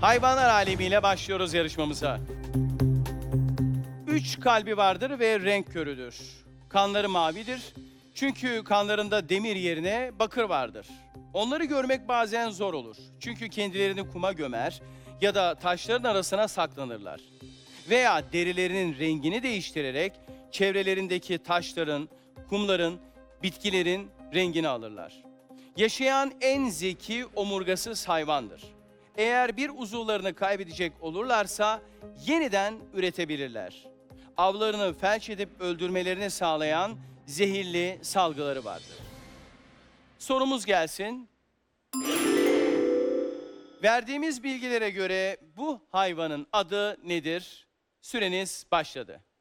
Hayvanlar alemiyle başlıyoruz yarışmamıza. 3 kalbi vardır ve renk körüdür. Kanları mavidir. Çünkü kanlarında demir yerine bakır vardır. Onları görmek bazen zor olur. Çünkü kendilerini kuma gömer ya da taşların arasına saklanırlar. Veya derilerinin rengini değiştirerek çevrelerindeki taşların, kumların, bitkilerin rengini alırlar. Yaşayan en zeki omurgasız hayvandır. Eğer bir uzuvlarını kaybedecek olurlarsa yeniden üretebilirler. Avlarını felç edip öldürmelerini sağlayan zehirli salgıları vardır. Sorumuz gelsin. Verdiğimiz bilgilere göre bu hayvanın adı nedir? Süreniz başladı.